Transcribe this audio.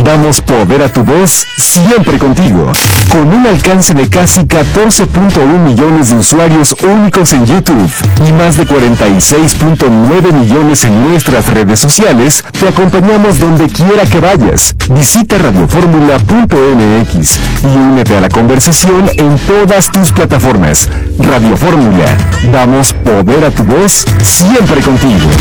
Damos poder a tu voz siempre contigo. Con un alcance de casi 14.1 millones de usuarios únicos en YouTube y más de 46.9 millones en nuestras redes sociales, te acompañamos donde quiera que vayas. Visita radioformula.mx y únete a la conversación en todas tus plataformas. Radio Fórmula, damos poder a tu voz siempre contigo.